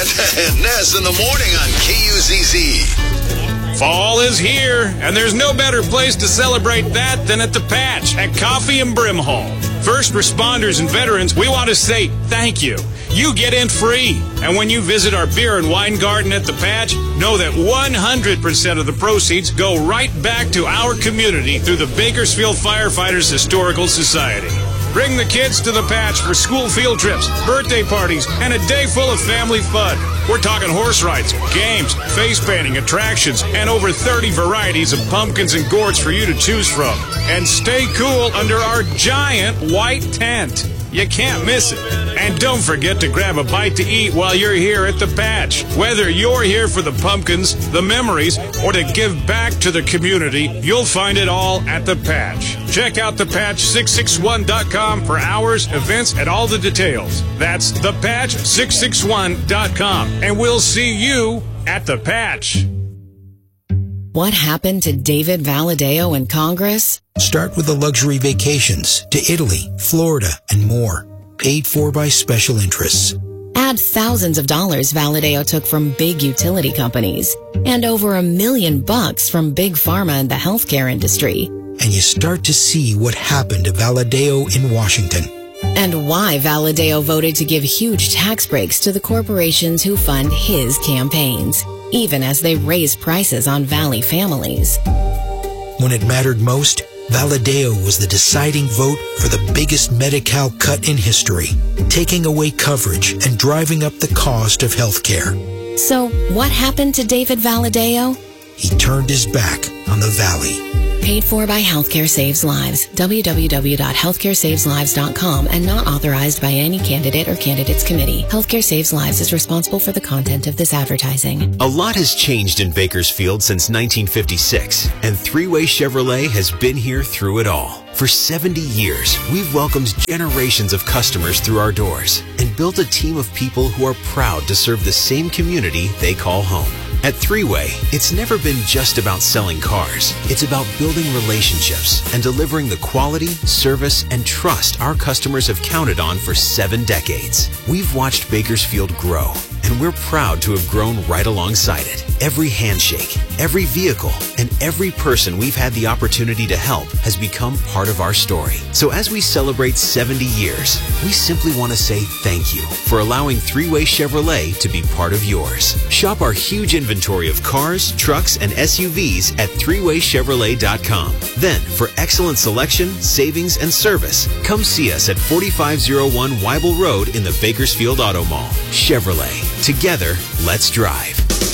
Grant and Nez in the morning on KUZZ. Fall is here, and there's no better place to celebrate that than at the Patch at Coffee and Brimhall. First responders and veterans, we want to say thank you. You get in free. And when you visit our beer and wine garden at the Patch, know that 100% of the proceeds go right back to our community through the Bakersfield Firefighters Historical Society. Bring the kids to the Patch for school field trips, birthday parties, and a day full of family fun. We're talking horse rides, games, face painting, attractions, and over 30 varieties of pumpkins and gourds for you to choose from. And stay cool under our giant white tent. You can't miss it. And don't forget to grab a bite to eat while you're here at the Patch. Whether you're here for the pumpkins, the memories, or to give back to the community, you'll find it all at the Patch. Check out thepatch661.com for hours, events, and all the details. That's thepatch661.com. And we'll see you at the Patch. What happened to David Valadao in Congress? Start with the luxury vacations to Italy, Florida, and more. Paid for by special interests. Add thousands of dollars Valadao took from big utility companies and over $1 million from big pharma and the healthcare industry. And you start to see what happened to Valadao in Washington. And why Valadao voted to give huge tax breaks to the corporations who fund his campaigns, even as they raise prices on Valley families. When it mattered most, Valadao was the deciding vote for the biggest Medi-Cal cut in history, taking away coverage and driving up the cost of health care. So what happened to David Valadao? He turned his back on the Valley. Paid for by Healthcare Saves Lives. www.healthcaresaveslives.com and not authorized by any candidate or candidates committee. Healthcare Saves Lives is responsible for the content of this advertising. A lot has changed in Bakersfield since 1956, and Three-Way Chevrolet has been here through it all. For 70 years, we've welcomed generations of customers through our doors and built a team of people who are proud to serve the same community they call home. At Three-Way, it's never been just about selling cars. It's about building relationships and delivering the quality, service, and trust our customers have counted on for 7 decades. We've watched Bakersfield grow, and we're proud to have grown right alongside it. Every handshake, every vehicle, and every person we've had the opportunity to help has become part of our story. So as we celebrate 70 years, we simply want to say thank you for allowing Three-Way Chevrolet to be part of yours. Shop our huge inventory of cars, trucks, and SUVs at threewaychevrolet.com. Then, for excellent selection, savings, and service, come see us at 4501 Weibel Road in the Bakersfield Auto Mall. Chevrolet. Together, let's drive.